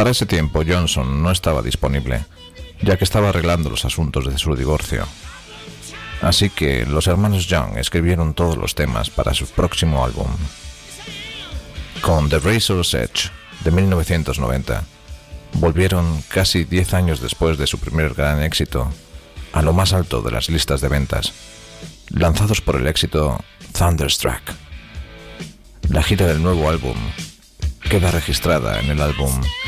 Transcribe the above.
Para ese tiempo Johnson no estaba disponible, ya que estaba arreglando los asuntos de su divorcio. Así que los hermanos Young escribieron todos los temas para su próximo álbum. Con The Razor's Edge de 1990, volvieron casi 10 años después de su primer gran éxito a lo más alto de las listas de ventas, lanzados por el éxito Thunderstruck. La gira del nuevo álbum queda registrada en el álbum